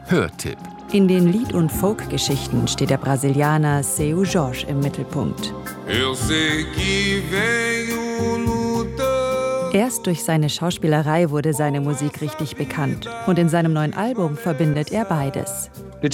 Hörtipp. In den Lied- und Folk-Geschichten steht der Brasilianer Seu Jorge im Mittelpunkt. Erst durch seine Schauspielerei wurde seine Musik richtig bekannt. Und in seinem neuen Album verbindet er beides.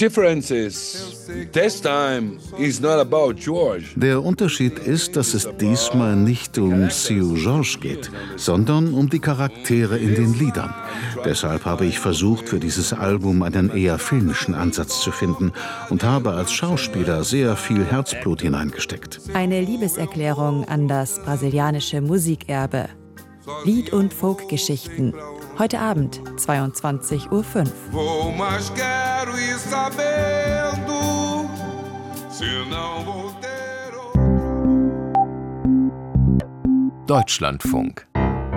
Der Unterschied ist, dass es diesmal nicht um Seu Jorge geht, sondern um die Charaktere in den Liedern. Deshalb habe ich versucht, für dieses Album einen eher filmischen Ansatz zu finden und habe als Schauspieler sehr viel Herzblut hineingesteckt. Eine Liebeserklärung an das brasilianische Musikerbe. Lied- und Folk-Geschichten. Heute Abend, 22:05 Uhr. Deutschlandfunk.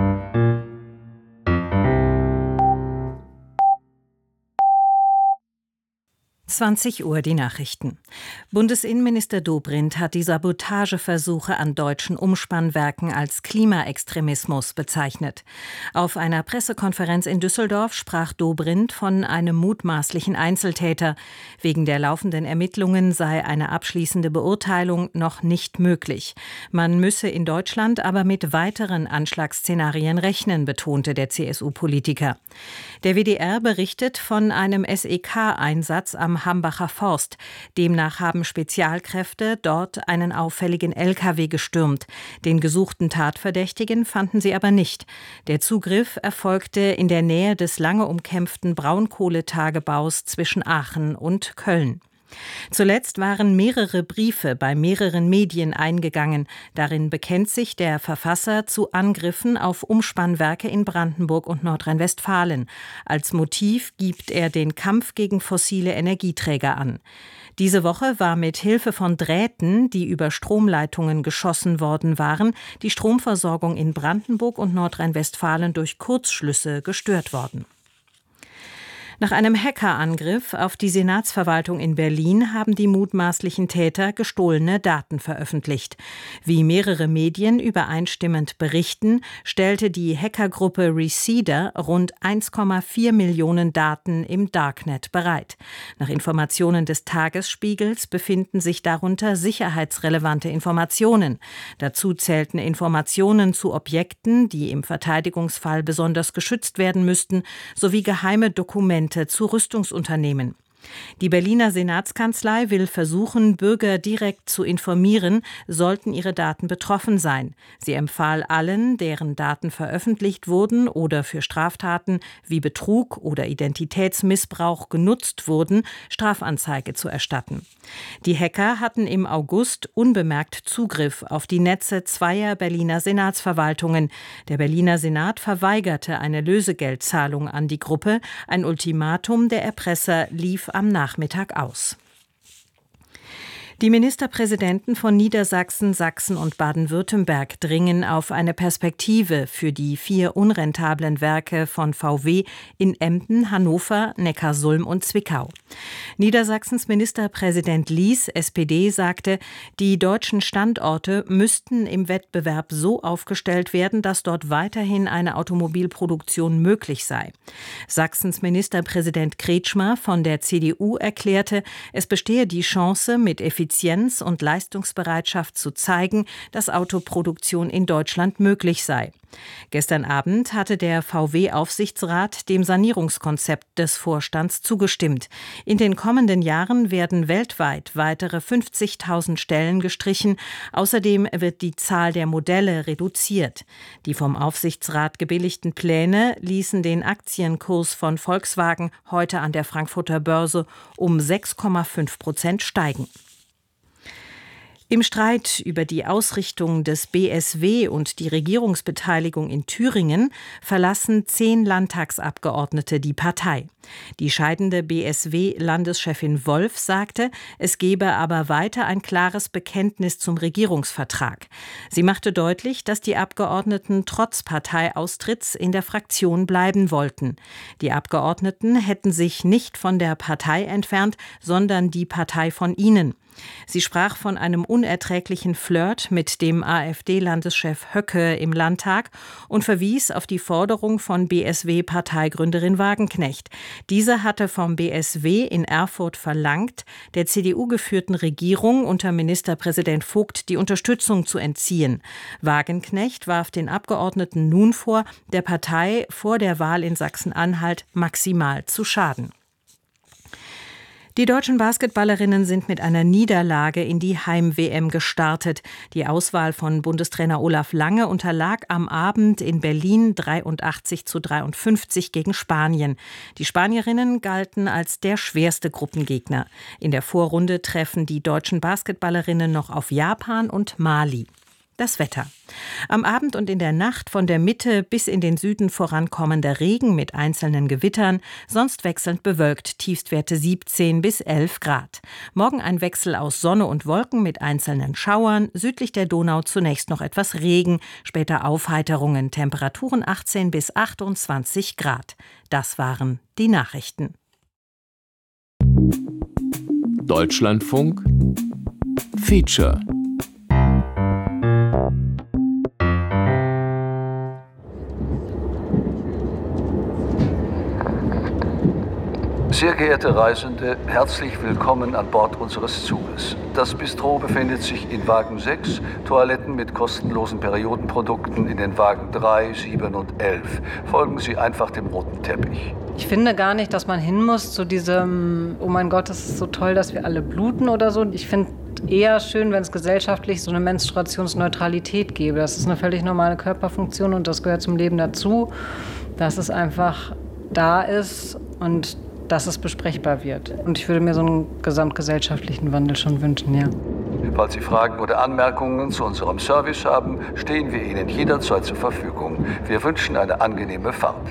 20 Uhr die Nachrichten. Bundesinnenminister Dobrindt hat die Sabotageversuche an deutschen Umspannwerken als Klimaextremismus bezeichnet. Auf einer Pressekonferenz in Düsseldorf sprach Dobrindt von einem mutmaßlichen Einzeltäter. Wegen der laufenden Ermittlungen sei eine abschließende Beurteilung noch nicht möglich. Man müsse in Deutschland aber mit weiteren Anschlagsszenarien rechnen, betonte der CSU-Politiker. Der WDR berichtet von einem SEK-Einsatz am Hambacher Forst. Demnach haben Spezialkräfte dort einen auffälligen LKW gestürmt. Den gesuchten Tatverdächtigen fanden sie aber nicht. Der Zugriff erfolgte in der Nähe des lange umkämpften Braunkohletagebaus zwischen Aachen und Köln. Zuletzt waren mehrere Briefe bei mehreren Medien eingegangen. Darin bekennt sich der Verfasser zu Angriffen auf Umspannwerke in Brandenburg und Nordrhein-Westfalen. Als Motiv gibt er den Kampf gegen fossile Energieträger an. Diese Woche war mit Hilfe von Drähten, die über Stromleitungen geschossen worden waren, die Stromversorgung in Brandenburg und Nordrhein-Westfalen durch Kurzschlüsse gestört worden. Nach einem Hackerangriff auf die Senatsverwaltung in Berlin haben die mutmaßlichen Täter gestohlene Daten veröffentlicht. Wie mehrere Medien übereinstimmend berichten, stellte die Hackergruppe Reseeder rund 1,4 Millionen Daten im Darknet bereit. Nach Informationen des Tagesspiegels befinden sich darunter sicherheitsrelevante Informationen. Dazu zählten Informationen zu Objekten, die im Verteidigungsfall besonders geschützt werden müssten, sowie geheime Dokumente zu Rüstungsunternehmen. Die Berliner Senatskanzlei will versuchen, Bürger direkt zu informieren, sollten ihre Daten betroffen sein. Sie empfahl allen, deren Daten veröffentlicht wurden oder für Straftaten wie Betrug oder Identitätsmissbrauch genutzt wurden, Strafanzeige zu erstatten. Die Hacker hatten im August unbemerkt Zugriff auf die Netze zweier Berliner Senatsverwaltungen. Der Berliner Senat verweigerte eine Lösegeldzahlung an die Gruppe. Ein Ultimatum der Erpresser lief am Nachmittag aus. Die Ministerpräsidenten von Niedersachsen, Sachsen und Baden-Württemberg dringen auf eine Perspektive für die 4 unrentablen Werke von VW in Emden, Hannover, Neckarsulm und Zwickau. Niedersachsens Ministerpräsident Lies, SPD, sagte, die deutschen Standorte müssten im Wettbewerb so aufgestellt werden, dass dort weiterhin eine Automobilproduktion möglich sei. Sachsens Ministerpräsident Kretschmer von der CDU erklärte, es bestehe die Chance, mit Effizienz und Leistungsbereitschaft zu zeigen, dass Autoproduktion in Deutschland möglich sei. Gestern Abend hatte der VW-Aufsichtsrat dem Sanierungskonzept des Vorstands zugestimmt. In den kommenden Jahren werden weltweit weitere 50.000 Stellen gestrichen. Außerdem wird die Zahl der Modelle reduziert. Die vom Aufsichtsrat gebilligten Pläne ließen den Aktienkurs von Volkswagen heute an der Frankfurter Börse um 6,5% steigen. Im Streit über die Ausrichtung des BSW und die Regierungsbeteiligung in Thüringen verlassen 10 Landtagsabgeordnete die Partei. Die scheidende BSW-Landeschefin Wolf sagte, es gebe aber weiter ein klares Bekenntnis zum Regierungsvertrag. Sie machte deutlich, dass die Abgeordneten trotz Parteiaustritts in der Fraktion bleiben wollten. Die Abgeordneten hätten sich nicht von der Partei entfernt, sondern die Partei von ihnen. Sie sprach von einem unerträglichen Flirt mit dem AfD-Landeschef Höcke im Landtag und verwies auf die Forderung von BSW-Parteigründerin Wagenknecht. Diese hatte vom BSW in Erfurt verlangt, der CDU-geführten Regierung unter Ministerpräsident Vogt die Unterstützung zu entziehen. Wagenknecht warf den Abgeordneten nun vor, der Partei vor der Wahl in Sachsen-Anhalt maximal zu schaden. Die deutschen Basketballerinnen sind mit einer Niederlage in die Heim-WM gestartet. Die Auswahl von Bundestrainer Olaf Lange unterlag am Abend in Berlin 83:53 gegen Spanien. Die Spanierinnen galten als der schwerste Gruppengegner. In der Vorrunde treffen die deutschen Basketballerinnen noch auf Japan und Mali. Das Wetter. Am Abend und in der Nacht von der Mitte bis in den Süden vorankommender Regen mit einzelnen Gewittern, sonst wechselnd bewölkt, Tiefstwerte 17 bis 11 Grad. Morgen ein Wechsel aus Sonne und Wolken mit einzelnen Schauern, südlich der Donau zunächst noch etwas Regen, später Aufheiterungen, Temperaturen 18 bis 28 Grad. Das waren die Nachrichten. Deutschlandfunk Feature. Sehr geehrte Reisende, herzlich willkommen an Bord unseres Zuges. Das Bistro befindet sich in Wagen 6, Toiletten mit kostenlosen Periodenprodukten in den Wagen 3, 7 und 11. Folgen Sie einfach dem roten Teppich. Ich finde gar nicht, dass man hin muss zu diesem, oh mein Gott, es ist so toll, dass wir alle bluten oder so. Ich finde eher schön, wenn es gesellschaftlich so eine Menstruationsneutralität gäbe. Das ist eine völlig normale Körperfunktion und das gehört zum Leben dazu, dass es einfach da ist und dass es besprechbar wird. Und ich würde mir so einen gesamtgesellschaftlichen Wandel schon wünschen, ja. Falls Sie Fragen oder Anmerkungen zu unserem Service haben, stehen wir Ihnen jederzeit zur Verfügung. Wir wünschen eine angenehme Fahrt.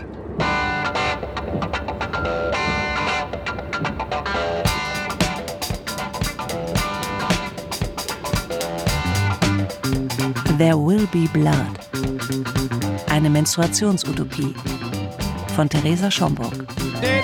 There Will Be Blood. Eine Menstruationsutopie von Theresa Schomburg. Dead